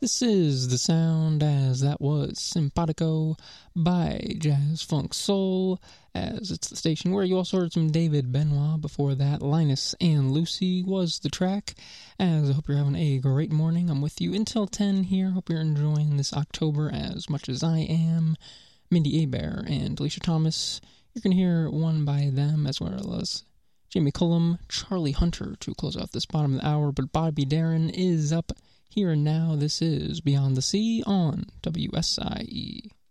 This is the sound as that was Simpatico by Jazz Funk Soul, as it's the station where you also heard some David Benoit. Before that, Linus and Lucy was the track. As I hope you're having a great morning. I'm with you until 10 here. Hope you're enjoying this October as much as I am. Mindy Abair and Alicia Thomas. You're going to hear one by them as well as Jamie Cullum, Charlie Hunter to close out this bottom of the hour, but Bobby Darin is up here and now. This is Beyond the Sea on WSIE.